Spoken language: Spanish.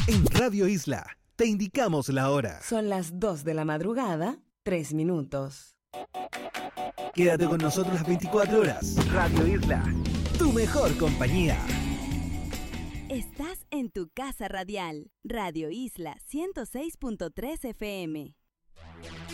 En Radio Isla te indicamos la hora. Son las 2 de la madrugada, 3 minutos. Quédate con nosotros las 24 horas. Radio Isla, tu mejor compañía. Estás en tu casa radial. Radio Isla 106.3 FM.